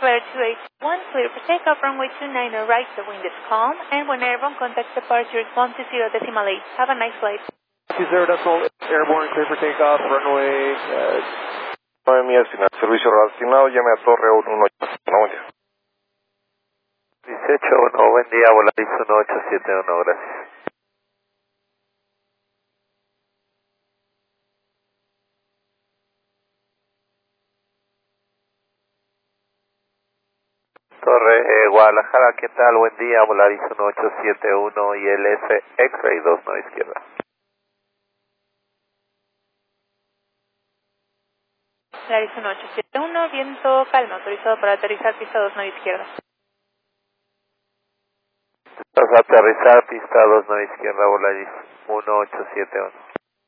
Flight 281, clear for takeoff, runway 29 right, the wind is calm, and when airborne, contact departure, respond to 0.8. Have a nice flight. 20 airborne, clear for takeoff, runway... 9 millas final, servicio radar asignado, llame a Torre 118, buen día. 18-1, buen día, Volaris 1871, gracias. Torre Guadalajara, ¿qué tal? Buen día, Volaris 1871 y ILS X-Ray 29 izquierda. Volaris 1871, viento calma, autorizado para aterrizar pista 29 izquierda. Vas a aterrizar pista 29 izquierda, Volaris 1871.